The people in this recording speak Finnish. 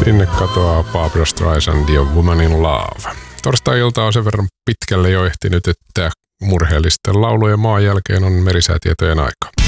Sinne katoaa Barbra Streisand ja Woman in Love. Torstai-ilta on sen verran pitkälle jo ehtinyt, että murheellisten laulujen maan jälkeen on merisäätietojen aika.